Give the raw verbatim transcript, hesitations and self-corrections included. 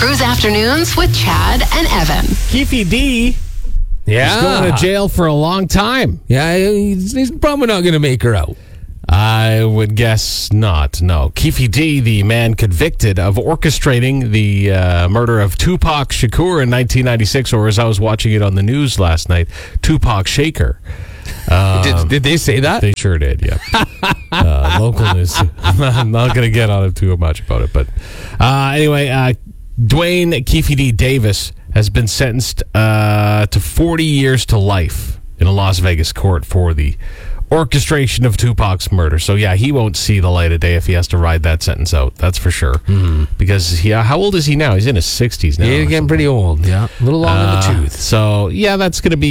Cruise Afternoons with Chad and Evan. Keefe D. Yeah. He's going to jail for a long time. Yeah, he's, he's probably not going to make her out. I would guess not, no. Keefe D, the man convicted of orchestrating the uh, murder of Tupac Shakur in nineteen ninety-six, or as I was watching it on the news last night, Tupac Shaker. Um, did, did they say that? They sure did, yeah. uh, local news. I'm not going to get on it too much about it. But uh, anyway, uh, Dwayne Keefe D. Davis has been sentenced uh, to forty years to life in a Las Vegas court for the orchestration of Tupac's murder. So, yeah, he won't see the light of day if he has to ride that sentence out. That's for sure. Mm-hmm. Because, he, uh, how old is he now? He's in his sixties now. He's getting pretty old, yeah. A little long uh, in the tooth. So, yeah, that's going to be